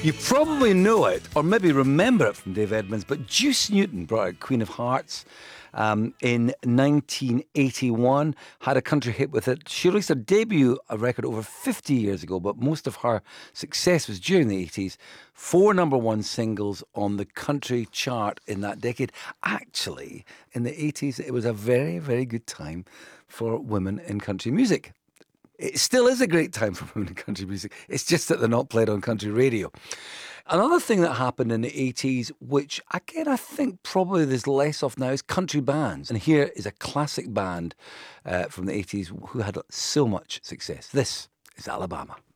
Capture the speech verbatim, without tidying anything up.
You probably know it, or maybe remember it from Dave Edmunds, but Juice Newton brought out Queen of Hearts um, in nineteen eighty-one, had a country hit with it. She released her debut a record over fifty years ago, but most of her success was during the eighties. Four number one singles on the country chart in that decade. Actually, in the eighties, it was a very, very good time for women in country music. It still is a great time for women in country music. It's just that they're not played on country radio. Another thing that happened in the eighties, which again I think probably there's less of now, is country bands. And here is a classic band uh, from the eighties who had so much success. This is Alabama.